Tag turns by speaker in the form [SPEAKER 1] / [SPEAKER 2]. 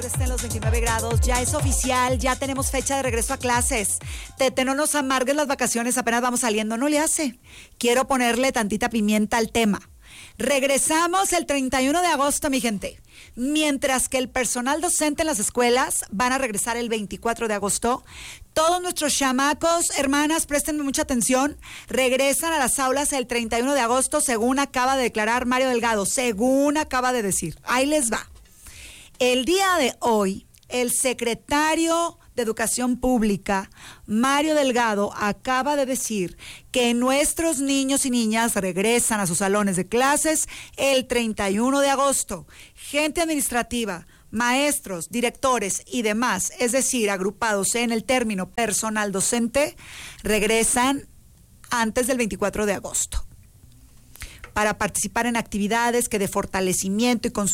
[SPEAKER 1] estén los 29 grados, ya es oficial, ya tenemos fecha de regreso a clases. Tete, no nos amargues las vacaciones, apenas vamos saliendo, no le hace. Quiero ponerle tantita pimienta al tema. Regresamos el 31 de agosto, mi gente. Mientras que el personal docente en las escuelas van a regresar el 24 de agosto, todos nuestros chamacos, hermanas, préstenme mucha atención, regresan a las aulas el 31 de agosto, según acaba de declarar Mario Delgado, según acaba de decir. Ahí les va. El día de hoy, el secretario de Educación Pública, Mario Delgado, acaba de decir que nuestros niños y niñas regresan a sus salones de clases el 31 de agosto. Gente administrativa, maestros, directores y demás, es decir, agrupados en el término personal docente, regresan antes del 24 de agosto para participar en actividades que de fortalecimiento y